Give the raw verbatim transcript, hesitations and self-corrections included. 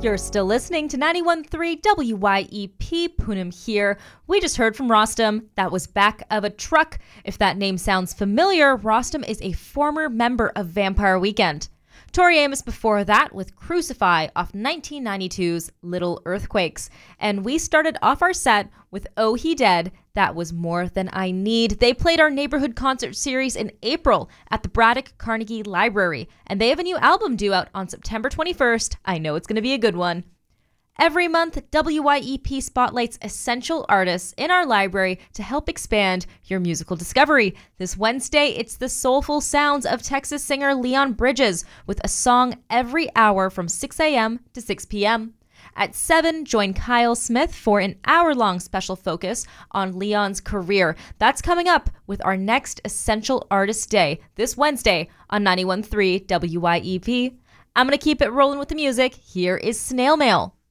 You're still listening to ninety-one point three W Y E P, Poonam here. We just heard from Rostam. That was Back of a Truck. If that name sounds familiar, Rostam is a former member of Vampire Weekend. Tori Amos before that with Crucify off nineteen ninety-two's Little Earthquakes. And we started off our set with Oh He Dead. That was More Than I Need. They played our neighborhood concert series in April at the Braddock Carnegie Library. And they have a new album due out on September twenty-first. I know it's going to be a good one. Every month, W Y E P spotlights essential artists in our library to help expand your musical discovery. This Wednesday, it's the soulful sounds of Texas singer Leon Bridges with a song every hour from six a.m. to six p.m. At seven, join Kyle Smith for an hour-long special focus on Leon's career. That's coming up with our next Essential Artist Day this Wednesday on ninety-one point three W Y E P. I'm going to keep it rolling with the music. Here is Snail Mail.